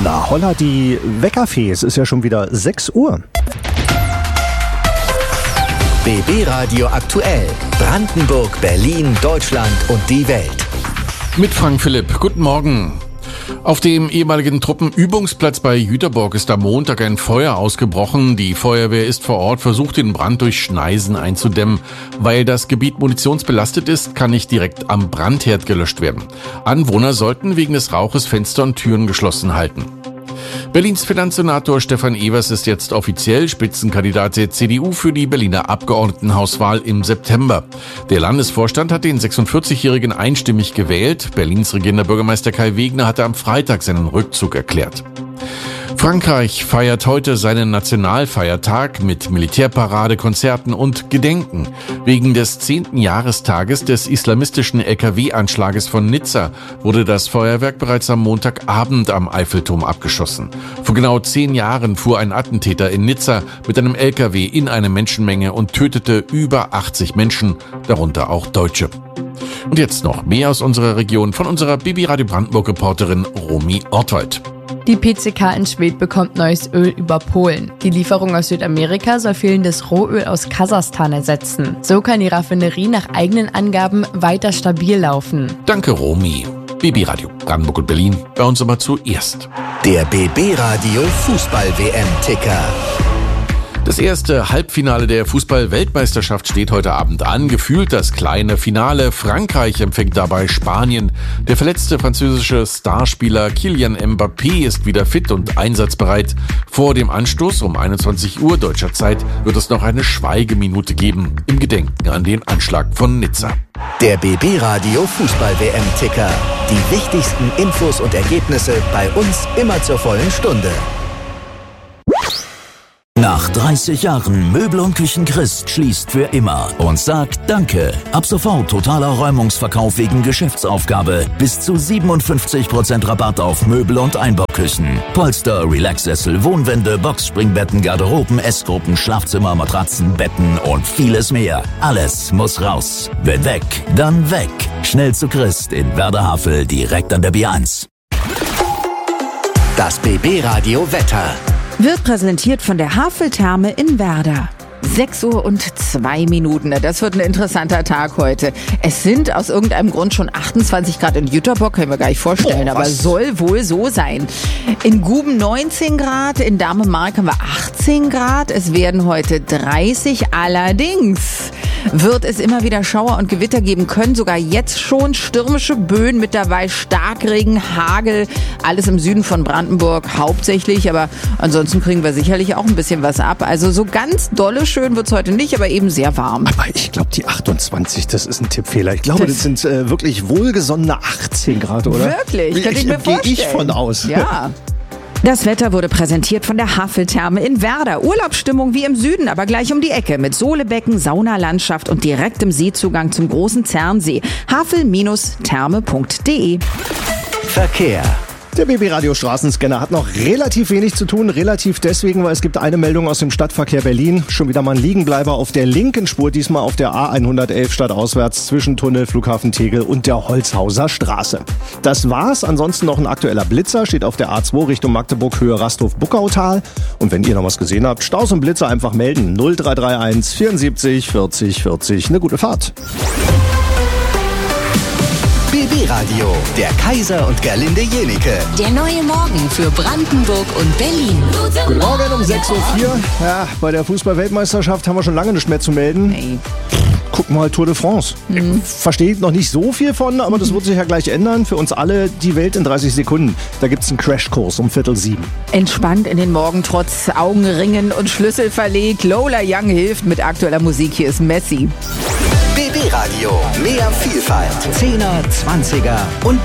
Na holla, die Weckerfee, es ist ja schon wieder 6 Uhr. BB Radio aktuell. Brandenburg, Berlin, Deutschland und die Welt. Mit Frank Philipp. Guten Morgen. Auf dem ehemaligen Truppenübungsplatz bei Jüterbock ist am Montag ein Feuer ausgebrochen. Die Feuerwehr ist vor Ort, versucht den Brand durch Schneisen einzudämmen. Weil das Gebiet munitionsbelastet ist, kann nicht direkt am Brandherd gelöscht werden. Anwohner sollten wegen des Rauches Fenster und Türen geschlossen halten. Berlins Finanzsenator Stefan Evers ist jetzt offiziell Spitzenkandidat der CDU für die Berliner Abgeordnetenhauswahl im September. Der Landesvorstand hat den 46-Jährigen einstimmig gewählt. Berlins regierender Bürgermeister Kai Wegner hatte am Freitag seinen Rückzug erklärt. Frankreich feiert heute seinen Nationalfeiertag mit Militärparade, Konzerten und Gedenken. Wegen des 10. Jahrestages des islamistischen LKW-Anschlages von Nizza wurde das Feuerwerk bereits am Montagabend am Eiffelturm abgeschossen. Vor genau 10 Jahren fuhr ein Attentäter in Nizza mit einem LKW in eine Menschenmenge und tötete über 80 Menschen, darunter auch Deutsche. Und jetzt noch mehr aus unserer Region von unserer BB Radio Brandenburg-Reporterin Romy Ortwald. Die PCK in Schwedt bekommt neues Öl über Polen. Die Lieferung aus Südamerika soll fehlendes Rohöl aus Kasachstan ersetzen. So kann die Raffinerie nach eigenen Angaben weiter stabil laufen. Danke, Romy. BB Radio Brandenburg und Berlin, bei uns aber zuerst. Der BB Radio Fußball-WM-Ticker. Das erste Halbfinale der Fußball-Weltmeisterschaft steht heute Abend an. Gefühlt das kleine Finale. Frankreich empfängt dabei Spanien. Der verletzte französische Starspieler Kylian Mbappé ist wieder fit und einsatzbereit. Vor dem Anstoß um 21 Uhr deutscher Zeit wird es noch eine Schweigeminute geben im Gedenken an den Anschlag von Nizza. Der BB Radio Fußball-WM-Ticker. Die wichtigsten Infos und Ergebnisse bei uns immer zur vollen Stunde. Nach 30 Jahren Möbel und Küchen Christ schließt für immer und sagt Danke. Ab sofort totaler Räumungsverkauf wegen Geschäftsaufgabe. Bis zu 57% Rabatt auf Möbel und Einbauküchen. Polster, Relaxsessel, Wohnwände, Boxspringbetten, Garderoben, Essgruppen, Schlafzimmer, Matratzen, Betten und vieles mehr. Alles muss raus. Wenn weg, dann weg. Schnell zu Christ in Werder-Havel, direkt an der B1. Das BB Radio Wetter. Wird präsentiert von der Haveltherme in Werder. 6 Uhr und 2 Minuten. Das wird ein interessanter Tag heute. Es sind aus irgendeinem Grund schon 28 Grad in Jüterbock, können wir gar nicht vorstellen, aber soll wohl so sein. In Guben 19 Grad, in Dahmemark haben wir 18 Grad. Es werden heute 30. Allerdings wird es immer wieder Schauer und Gewitter geben können. Sogar jetzt schon stürmische Böen mit dabei, Starkregen, Hagel. Alles im Süden von Brandenburg hauptsächlich, aber ansonsten kriegen wir sicherlich auch ein bisschen was ab. Also so ganz dolle schön wird's heute nicht, aber eben sehr warm. Aber ich glaube, die 28, das ist ein Tippfehler. Ich glaube, das sind wirklich wohlgesonnene 18 Grad, oder? Wirklich? Könnte ich mir vorstellen. Gehe ich von aus. Ja. Das Wetter wurde präsentiert von der Haveltherme in Werder. Urlaubsstimmung wie im Süden, aber gleich um die Ecke mit Sohlebecken, Saunalandschaft und direktem Seezugang zum großen Zernsee. havel-therme.de. Verkehr. Der BB Radio Straßenscanner hat noch relativ wenig zu tun. Relativ deswegen, weil es gibt eine Meldung aus dem Stadtverkehr Berlin. Schon wieder mal ein Liegenbleiber auf der linken Spur, diesmal auf der A111 stadtauswärts zwischen Tunnel, Flughafen Tegel und der Holzhauser Straße. Das war's. Ansonsten noch ein aktueller Blitzer, steht auf der A2 Richtung Magdeburg, Höhe Rasthof-Buckautal. Und wenn ihr noch was gesehen habt, Staus und Blitzer einfach melden. 0331 74 40 40. Eine gute Fahrt. BB Radio, der Kaiser und Gerlinde Jenike. Der neue Morgen für Brandenburg und Berlin. Guten Morgen um 6.04 Uhr. Ja, bei der Fußball-Weltmeisterschaft haben wir schon lange nichts mehr zu melden. Hey. Gucken wir halt Tour de France. Versteht noch nicht so viel von, aber das wird sich ja gleich ändern. Für uns alle die Welt in 30 Sekunden. Da gibt's einen Crashkurs um 6:45. Entspannt in den Morgen, trotz Augenringen und Schlüssel verlegt. Lola Young hilft mit aktueller Musik. Hier ist Messi. BB Radio, mehr Vielfalt. 10er, 20er und